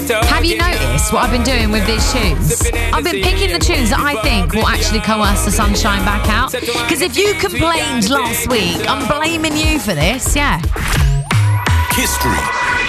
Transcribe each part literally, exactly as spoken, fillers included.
Have you noticed what I've been doing with these tunes? I've been picking the tunes that I think will actually coerce the sunshine back out. Because if you complained last week, I'm blaming you for this, yeah. History.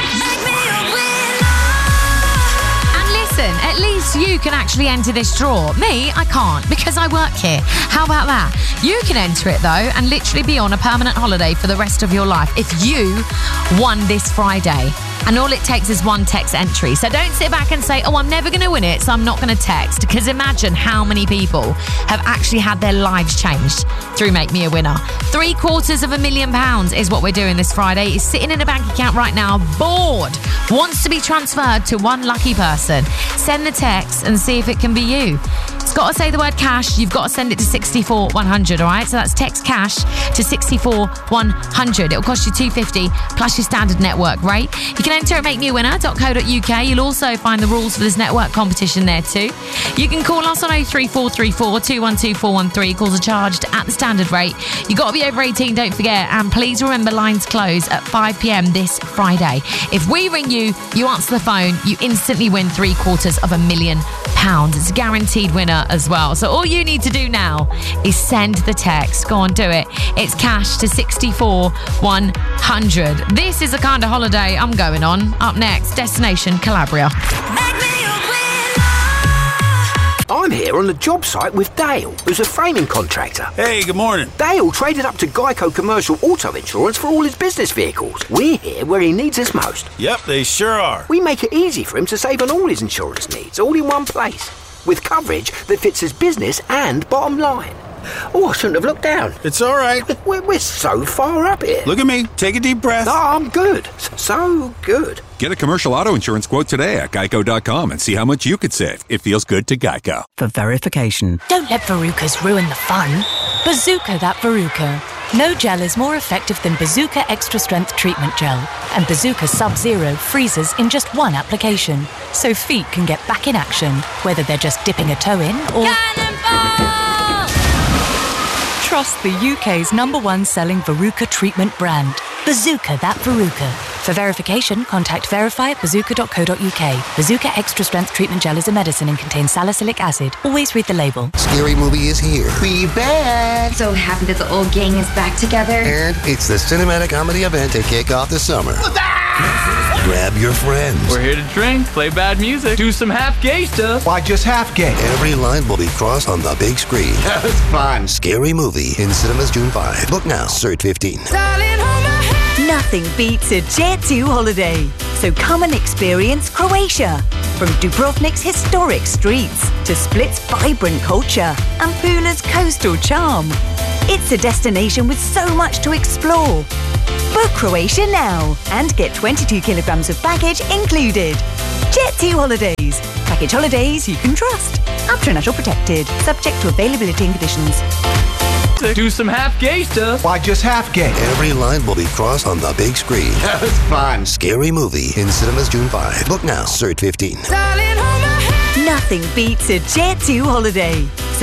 Listen, at least you can actually enter this draw. Me, I can't because I work here. How about that? You can enter it though and literally be on a permanent holiday for the rest of your life if you won this Friday. And all it takes is one text entry. So don't sit back and say, oh, I'm never going to win it, so I'm not going to text. Because imagine how many people have actually had their lives changed through Make Me a Winner. Three quarters of a million pounds is what we're doing this Friday. It's sitting in a bank account right now, bored, wants to be transferred to one lucky person. Send the text and see if it can be you. It's got to say the word cash. You've got to send it to sixty-four one hundred, all right? So that's text cash to sixty-four one hundred. It'll cost you two hundred fifty dollars plus your standard network rate. You can enter at make me a winner dot co dot uk. You'll also find the rules for this network competition there too. You can call us on oh three four three four two one two four one three. Calls are charged at the standard rate. You've got to be over eighteen, don't forget. And please remember, lines close at five p.m. this Friday. If we ring you, you answer the phone, you instantly win three quarters of a million pounds. It's a guaranteed winner as well. So all you need to do now is send the text. Go on, do it. It's cash to sixty-four one hundred. This is the kind of holiday I'm going on. Up next, Destination Calabria. I'm here on the job site with Dale, who's a framing contractor. Hey, good morning. Dale traded up to Geico Commercial Auto Insurance for all his business vehicles. We're here where he needs us most. Yep, they sure are. We make it easy for him to save on all his insurance needs, all in one place, with coverage that fits his business and bottom line. Oh, I shouldn't have looked down. It's all right. We're, we're so far up here. Look at me. Take a deep breath. Oh, I'm good. So good. Get a commercial auto insurance quote today at geico dot com and see how much you could save. It feels good to Geico. For verification. Don't let Verucas ruin the fun. Bazooka that Veruca. No gel is more effective than Bazooka Extra Strength Treatment Gel. And Bazooka Sub-Zero freezes in just one application. So feet can get back in action, whether they're just dipping a toe in or... Cannonball! Trust the U K's number one selling Veruca treatment brand. Bazooka that Veruca. For verification, contact verify at bazooka dot co dot uk. Bazooka Extra Strength Treatment Gel is a medicine and contains salicylic acid. Always read the label. Scary Movie is here. We back! So happy that the old gang is back together. And it's the cinematic comedy event to kick off the summer. Grab your friends. We're here to drink, play bad music, do some half-gay stuff. Why just half-gay? Every line will be crossed on the big screen. That was fun. Scary Movie in cinemas June fifth. Book now, Cert fifteen. Nothing beats a Jet two holiday. So come and experience Croatia. From Dubrovnik's historic streets to Split's vibrant culture and Pula's coastal charm. It's a destination with so much to explore. Book Croatia now and get twenty-two kilograms of baggage included. Jet two Holidays. Package holidays you can trust. Up to natural protected. Subject to availability and conditions. Do some half-gay stuff. Why just half-gay? Every line will be crossed on the big screen. That was fun. Scary Movie in cinemas June fifth. Book now, Cert fifteen. Nothing beats a Jet two holiday.